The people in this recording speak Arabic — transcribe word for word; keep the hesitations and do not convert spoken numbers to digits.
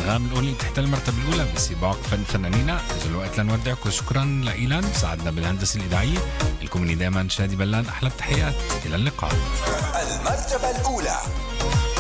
أنغام الأولى تحت المرتبة الأولى بسباق فن فنانينا. إذا الوقت لنودعكم، شكرا لإيلان ساعدنا بالهندسة الإذاعية. لكم مني دائما شادي بلان أحلى التحيات، إلى اللقاء. المرتبة الأولى.